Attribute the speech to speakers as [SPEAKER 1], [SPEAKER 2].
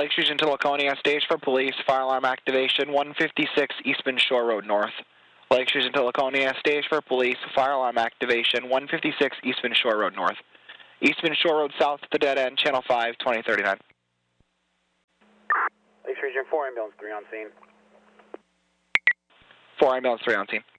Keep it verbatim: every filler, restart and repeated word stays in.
[SPEAKER 1] Lakes Region to Laconia, stage for police, fire alarm activation, one fifty-six Eastman Shore Road North. Lakes Region to Laconia, stage for police, fire alarm activation, one fifty-six Eastman Shore Road North. Eastman Shore Road South at the dead end, channel five, twenty thirty-nine.
[SPEAKER 2] Lakes Region four, ambulance three on scene.
[SPEAKER 1] four, ambulance three on scene.